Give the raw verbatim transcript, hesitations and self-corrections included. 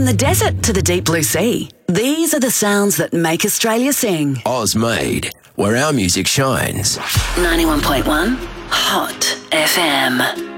the desert to the deep blue sea, these are the sounds that make Australia sing. Ozmade, where our music shines. ninety-one point one Hot F M.